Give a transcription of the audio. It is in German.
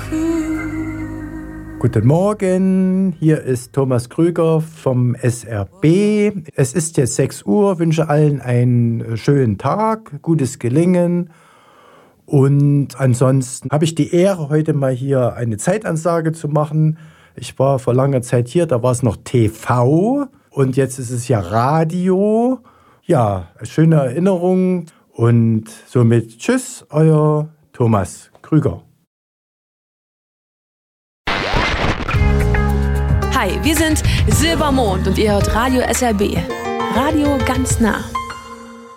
Guten Morgen, hier ist Thomas Krüger vom SRB. Es ist jetzt 6 Uhr, wünsche allen einen schönen Tag, gutes Gelingen. Und ansonsten habe ich die Ehre, heute mal hier eine Zeitansage zu machen. Ich war vor langer Zeit hier, da war es noch TV und jetzt ist es ja Radio. Ja, schöne Erinnerung und somit tschüss, euer Thomas Krüger. Hi, wir sind Silbermond und ihr hört Radio SRB. Radio ganz nah.